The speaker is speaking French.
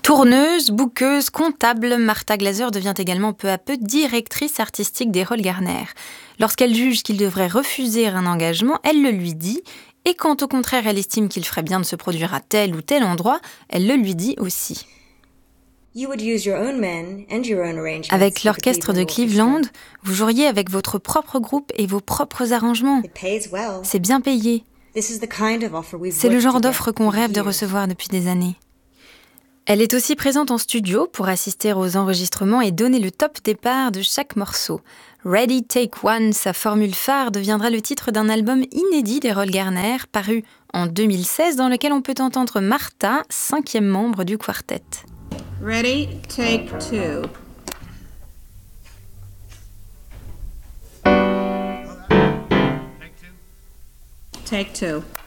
Tourneuse, bookeuse, comptable, Martha Glaser devient également peu à peu directrice artistique d'Errol Garner. Lorsqu'elle juge qu'il devrait refuser un engagement, elle le lui dit. Et quand au contraire elle estime qu'il ferait bien de se produire à tel ou tel endroit, elle le lui dit aussi. Avec l'orchestre de Cleveland, vous joueriez avec votre propre groupe et vos propres arrangements. C'est bien payé. C'est le genre d'offre qu'on rêve de recevoir depuis des années. Elle est aussi présente en studio pour assister aux enregistrements et donner le top départ de chaque morceau. Ready, Take One, sa formule phare, deviendra le titre d'un album inédit d'Errol Garner, paru en 2016, dans lequel on peut entendre Martha, 5e membre du quartet. Ready, take two. Take two.